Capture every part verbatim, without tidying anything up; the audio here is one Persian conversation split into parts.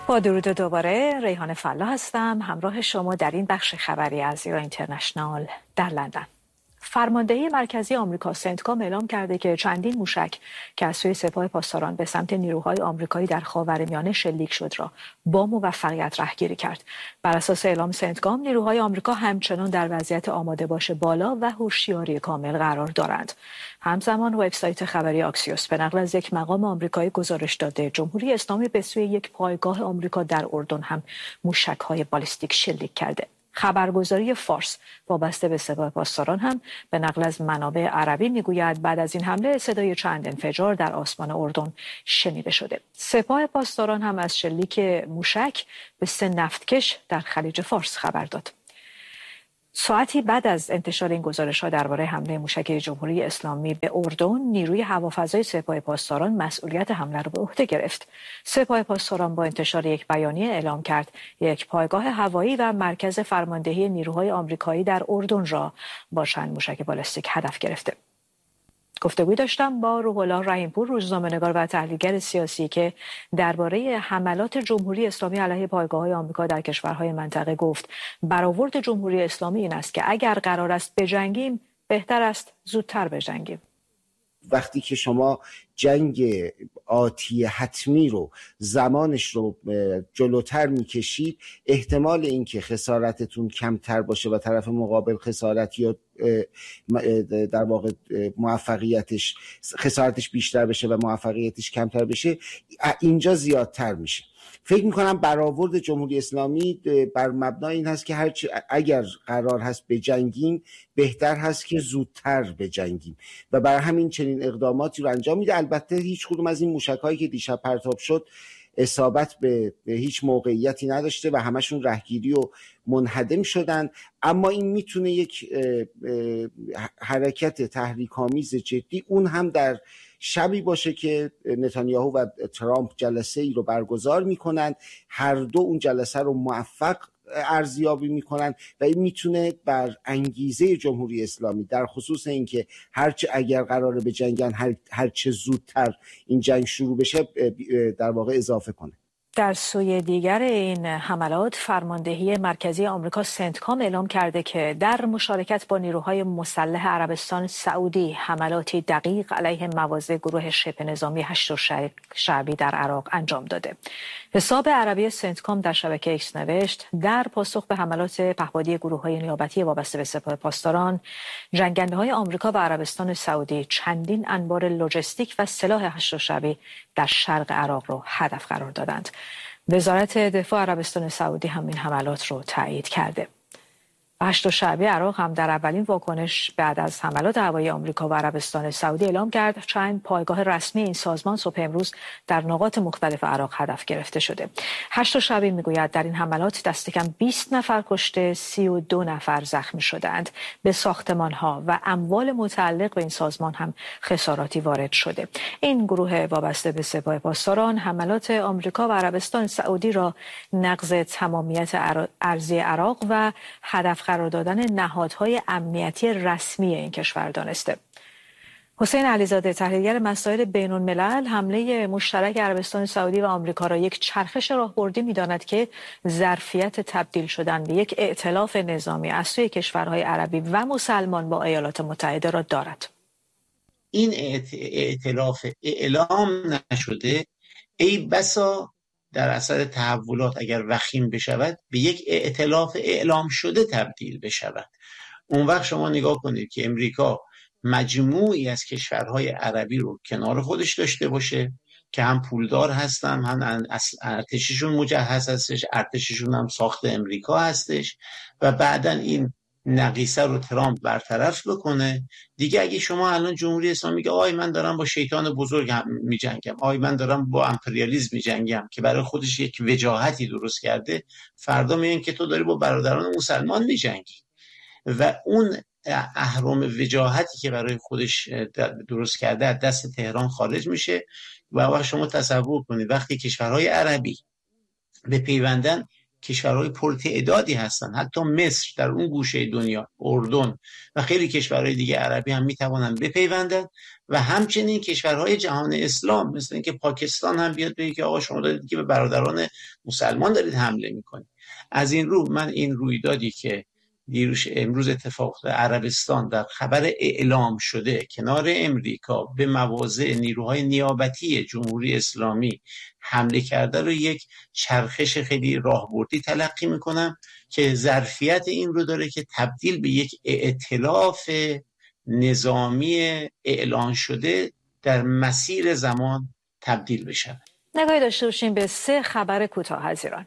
با درود دوباره، ریحانه فلاح هستم همراه شما در این بخش خبری از ایران اینترنشنال در لندن. فرماندهی مرکزی آمریکا سنتکام اعلام کرده که چندین موشک که از سوی سپاه پاسداران به سمت نیروهای آمریکایی در خاورمیانه شلیک شد را با موفقیت رهگیری کرد. بر اساس اعلام سنتکام، نیروهای آمریکا همچنان در وضعیت آماده باش بالا و هوشیاری کامل قرار دارند. همزمان وبسایت خبری آکسیوس به نقل از یک مقام آمریکایی گزارش داده جمهوری اسلامی به سوی یک پایگاه آمریکا در اردن هم موشک‌های بالیستیک شلیک کرده. خبرگزاری فارس وابسته به سپاه پاسداران هم به نقل از منابع عربی میگوید بعد از این حمله صدای چند انفجار در آسمان اردن شنیده شده. سپاه پاسداران هم از شلیک موشک به سه نفتکش در خلیج فارس خبر داد. ساعتی بعد از انتشار این گزارش‌ها درباره حمله موشک جمهوری اسلامی به اردن، نیروی هوافضای سپاه پاسداران مسئولیت حمله را به عهده گرفت. سپاه پاسداران با انتشار یک بیانیه اعلام کرد یک پایگاه هوایی و مرکز فرماندهی نیروهای آمریکایی در اردن را با چند موشک بالستیک هدف گرفته. گفتگوی داشتم با روح الله رحیم‌پور، روزنامه‌نگار و تحلیلگر سیاسی که درباره حملات جمهوری اسلامی علیه پایگاه‌های آمریکا در کشورهای منطقه گفت برآورد جمهوری اسلامی این است که اگر قرار است بجنگیم بهتر است زودتر بجنگیم. وقتی که شما جنگ آتی حتمی رو زمانش رو جلوتر میکشید، احتمال اینکه خسارتتون کمتر باشه و طرف مقابل خسارت یا در واقع موفقیتش خسارتش بیشتر بشه و موفقیتش کمتر بشه اینجا زیادتر میشه. فکر میکنم برآورد جمهوری اسلامی بر مبنای این هست که هرچی اگر قرار هست بجنگیم بهتر هست که زودتر بجنگیم و برای همین چنین اقداماتی رو انجام میده. البته هیچ کدوم از این موشک‌هایی که دیشب پرتاب شد اصابت به هیچ موقعیتی نداشته و همشون رهگیری و منهدم شدن، اما این میتونه یک حرکت تحریک‌آمیز جدی اون هم در شبی باشه که نتانیاهو و ترامپ جلسه ای رو برگزار میکنن، هر دو اون جلسه رو موفق ارزیابی میکنن و این میتونه بر انگیزه جمهوری اسلامی در خصوص اینکه هرچه اگر قراره به جنگن هر هرچه زودتر این جنگ شروع بشه در واقع اضافه کنه. در سوی دیگر این حملات، فرماندهی مرکزی آمریکا سنتکام اعلام کرده که در مشارکت با نیروهای مسلح عربستان سعودی حملاتی دقیق علیه مواضع گروه شبه نظامی هشت‌الشعبی در عراق انجام داده. حساب عربی سنتکام در شبکه ایکس نوشت در پاسخ به حملات پهپادی گروه‌های نیابتی وابسته به سپاه پاسداران، جنگنده‌های آمریکا و عربستان سعودی چندین انبار لوجستیک و سلاح هشت‌الشعبی در شرق عراق را هدف قرار دادند. وزارت دفاع عربستان سعودی هم این حملات رو تایید کرده. هشت‌الشعبی عراق هم در اولین واکنش بعد از حملات هوایی آمریکا و عربستان سعودی اعلام کرد چند پایگاه رسمی این سازمان صبح امروز در نقاط مختلف عراق هدف گرفته شده. هشت‌الشعبی میگوید در این حملات دست کم بیست نفر کشته، سی و دو نفر زخمی شدند. به ساختمان‌ها و اموال متعلق به این سازمان هم خساراتی وارد شده. این گروه وابسته به سپاه پاسداران حملات آمریکا و عربستان سعودی را نقض تمامیت ارضی عراق و هدف قرار دادن نهادهای امنیتی رسمی این کشور دانسته. حسین علیزاده، تحلیلگر مسائل بین الملل، حمله مشترک عربستان سعودی و آمریکا را یک چرخش راهبردی می‌داند که ظرفیت تبدیل شدن به یک ائتلاف نظامی از سوی کشورهای عربی و مسلمان با ایالات متحده را دارد. این ائتلاف اعلام نشده، ای بسا در اثر تحولات اگر وخیم بشود به یک ائتلاف اعلام شده تبدیل بشود. اون وقت شما نگاه کنید که امریکا مجموعی از کشورهای عربی رو کنار خودش داشته باشه که هم پولدار هستن، هم ارتششون مجهز هستش، ارتششون هم ساخت امریکا هستش و بعداً این نقیصه رو ترامپ برطرف بکنه. دیگه اگه شما الان جمهوری اسلامی میگه آی من دارم با شیطان بزرگ میجنگم، آی من دارم با امپریالیسم میجنگم که برای خودش یک وجاهتی درست کرده، فردا میگن که تو داری با برادران مسلمان میجنگی و اون اهرم وجاهتی که برای خودش درست کرده از دست تهران خارج میشه. و شما تصور کنید وقتی کشورهای عربی به پیوندن کشورهای پرتعدادی هستن، حتی مصر در اون گوشه دنیا، اردن و خیلی کشورهای دیگه عربی هم میتوانن بپیوندن و همچنین کشورهای جهان اسلام مثل اینکه پاکستان هم بیاد بگه که آقا شما دارید که به برادران مسلمان دارید حمله میکنید. از این رو من این رویدادی که دیروز امروز اتفاق افتاد عربستان در خبر اعلام شده کنار امریکا به مواضع نیروهای نیابتی جمهوری اسلامی حمله کرده رو یک چرخش خیلی راهبردی تلقی میکنم که ظرفیت این رو داره که تبدیل به یک ائتلاف نظامی اعلان شده در مسیر زمان تبدیل بشه. نگاهی داشته باشیم به سه خبر کوتاه از ایران.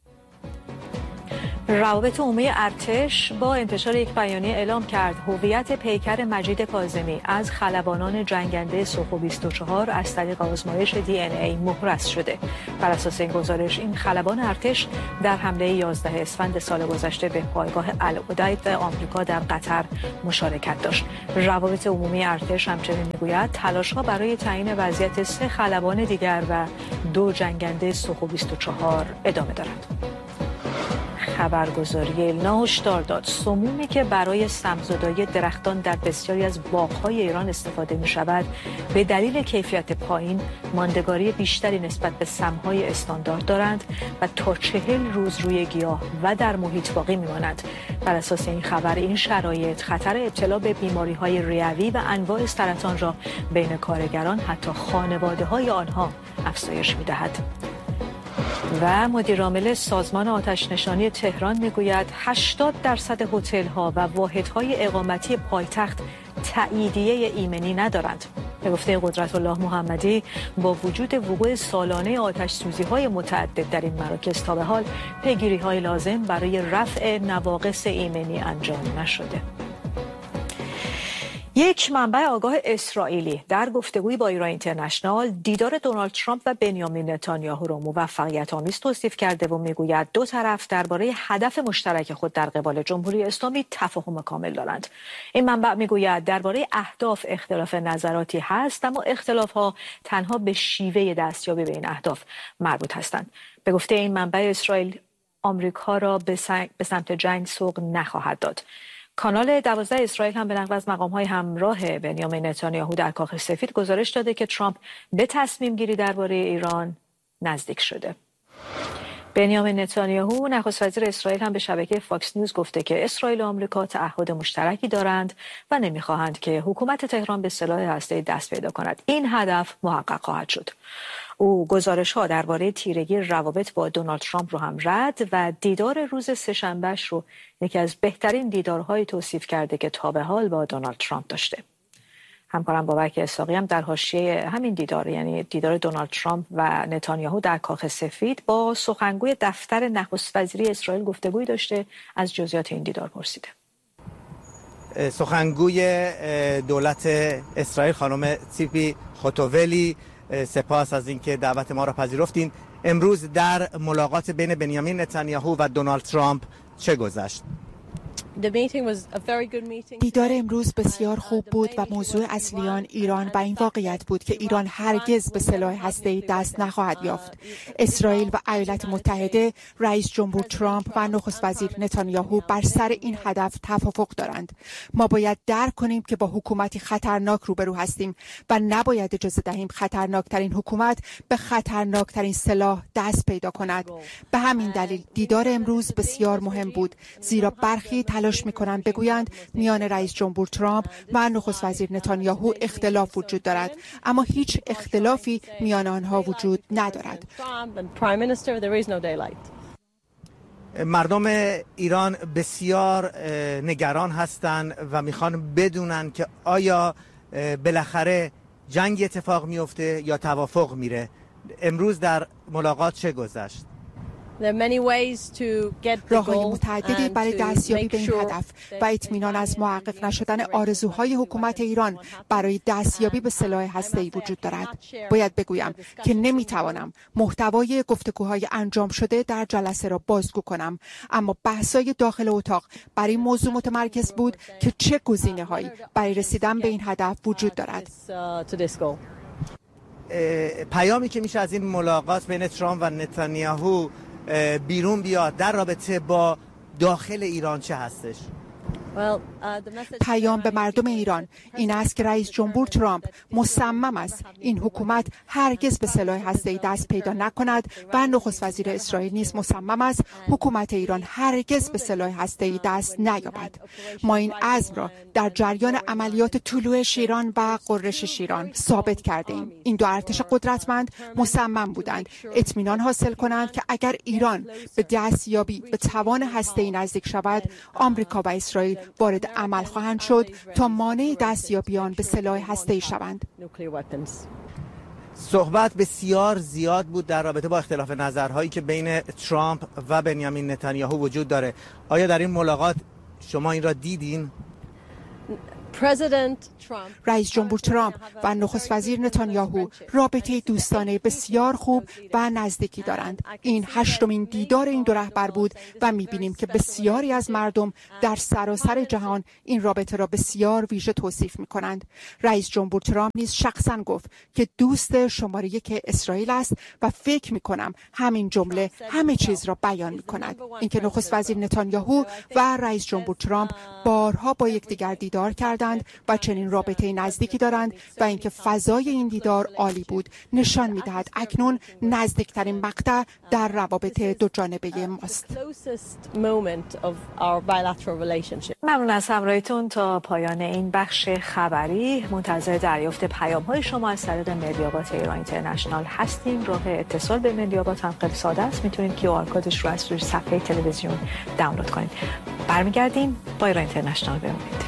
روابط عمومی ارتش با انتشار یک بیانیه اعلام کرد هویت پیکر مجید کاظمی از خلبانان جنگنده سوخو بیست و چهار از طریق آزمایش دی ان ای مهرس شده. بر اساس این گزارش این خلبان ارتش در حمله یازده اسفند سال گذشته به پایگاه العدید آمریکا در قطر مشارکت داشت. روابط عمومی ارتش همچنین میگوید تلاش‌ها برای تعیین وضعیت سه خلبان دیگر و دو جنگنده سوخو بیست و چهار ادامه دارد. خبرگزاری ایلنا هشدار داد سمومی که برای سمزدایی درختان در بسیاری از باغ‌های ایران استفاده می‌شود به دلیل کیفیت پایین ماندگاری بیشتری نسبت به سم‌های استاندارد دارند و تا چهل روز روی گیاه و در محیط باقی می‌مانند. بر اساس این خبر این شرایط خطر ابتلا به بیماری‌های ریوی و انواع سرطان را بین کارگران حتی خانواده‌های آنها افزایش می‌دهد. و مدیرعامل سازمان آتش‌نشانی تهران میگوید هشتاد درصد هتل‌ها و واحدهای اقامتی پایتخت تاییدیه ایمنی ندارند. به گفته قدرت الله محمدی با وجود وقوع سالانه آتش‌سوزی‌های متعدد در این مراکز تا به حال پیگیری‌های لازم برای رفع نواقص ایمنی انجام نشده. یک منبع آگاه اسرائیلی در گفتگویی با ایران اینترنشنال دیدار دونالد ترامپ و بنیامین نتانیاهو را موفقیت آمیز توصیف کرده و میگوید دو طرف درباره هدف مشترک خود در قبال جمهوری اسلامی تفاهم کامل دارند. این منبع میگوید درباره اهداف اختلاف نظراتی هست اما اختلاف‌ها تنها به شیوه دستیابی به این اهداف مربوط هستند. به گفته این منبع اسرائیل آمریکا را به سمت جنگ سوق نخواهد داد. کانال دوازده اسرائیل هم به نقل از مقام‌های همراه بنیامین نتانیاهو در کاخ سفید گزارش داده که ترامپ به تصمیم گیری درباره ایران نزدیک شده. بنیامین نتانیاهو نخست وزیر اسرائیل هم به شبکه فاکس نیوز گفته که اسرائیل و آمریکا تعهد مشترکی دارند و نمی‌خواهند که حکومت تهران به سلاح هسته‌ای دست پیدا کند. این هدف محقق خواهد شد. او گزارش‌ها درباره تیرگی روابط با دونالد ترامپ رو هم رد و دیدار روز سه‌شنبه‌اش رو یکی از بهترین دیدارهای توصیف کرده که تا به حال با دونالد ترامپ داشته. همکارم بابک اسحاقی هم در حاشیه همین دیدار یعنی دیدار دونالد ترامپ و نتانیاهو در کاخ سفید با سخنگوی دفتر نخست وزیری اسرائیل گفتگویی داشته. از جزئیات این دیدار پرسیده. سخنگوی دولت اسرائیل خانم تیپی خوتوولی، سپاس از اینکه دعوت ما را پذیرفتین. امروز در ملاقات بین بنیامین نتانیاهو و دونالد ترامپ چه گذشت؟ دیدار امروز بسیار خوب بود و موضوع اصلی آن ایران و این واقعیت بود که ایران هرگز به سلاح هسته‌ای دست نخواهد یافت. اسرائیل و ایالات متحده، رئیس جمهور ترامپ و نخست وزیر نتانیاهو بر سر این هدف توافق دارند. ما باید درک کنیم که با حکومتی خطرناک روبرو هستیم و نباید اجازه دهیم خطرناکترین حکومت به خطرناکترین سلاح دست پیدا کند. به همین دلیل دیدار امروز بسیار مهم بود، زیرا برخی تلاش می‌کنند بگویند میان رئیس جمهور ترامپ و نخست وزیر نتانیاهو اختلاف وجود دارد، اما هیچ اختلافی میان آنها وجود ندارد. مردم ایران بسیار نگران هستند و میخوان بدونن که آیا بالاخره جنگ اتفاق میفته یا توافق میره. امروز در ملاقات چه گذشت؟ راه‌های متعددی برای دستیابی به این هدف و اطمینان از محقق نشدن آرزوهای حکومت ایران برای دستیابی به سلاح هسته‌ای وجود دارد. باید بگویم که نمیتوانم محتوای گفتگوهای انجام شده در جلسه را بازگو کنم، اما بحث‌های داخل اتاق برای این موضوع متمرکز بود که چه گزینه‌هایی برای رسیدن به این هدف وجود دارد. پیامی که میشه از این ملاقات بین ترامپ و نتانیاهو بیرون بیاد در رابطه با داخل ایران چه هستش؟ پیام به مردم ایران این است که رئیس جمهور ترامپ مصمم است این حکومت هرگز به سلاح هسته‌ای دست پیدا نکند و نخست وزیر اسرائیل نیز مصمم است حکومت ایران هرگز به سلاح هسته‌ای دست نیابد. ما این عزم را در جریان عملیات طلوع شیران و غرش شیران ثابت کرده ایم. این دو ارتش قدرتمند مصمم بودند اطمینان حاصل کنند که اگر ایران به دستیابی به توان هسته‌ای نزدیک شود، آمریکا و اسرائیل وارد عمل خواهند شد تا مانع دستیابی آن به سلاح هسته‌ای شوند. صحبت بسیار زیاد بود در رابطه با اختلاف نظرهایی که بین ترامپ و بنیامین نتانیاهو وجود داره. آیا در این ملاقات شما این را دیدین؟ رئیس جمهور ترامپ و نخست وزیر نتانیاهو رابطه دوستانه بسیار خوب و نزدیکی دارند. این هشتمین دیدار این دو رهبر بود و می‌بینیم که بسیاری از مردم در سراسر جهان این رابطه را بسیار ویژه توصیف می‌کنند. رئیس جمهور ترامپ نیز شخصاً گفت که دوست شماره یک اسرائیل است و فکر می‌کنم همین جمله همه چیز را بیان می‌کند. اینکه نخست وزیر نتانیاهو و رئیس جمهور ترامپ بارها با یکدیگر دیدار کردند و چنین رابطه نزدیکی دارند و اینکه فضای این دیدار عالی بود نشان می‌دهد اکنون نزدیکترین مقطع در روابط دو جانبه ماست. ممنون از همراهیتون. تا پایان این بخش خبری منتظر دریافت پیام‌های شما از طریق ملیابات ایران اینترنشنال هستیم. راه اتصال به ملیابات هم خیلی ساده است. میتونید کیو آر کدش رو از روی صفحه تلویزیون دانلود کنید. برمیگردیم با ایران اینترنشنال. بمونید.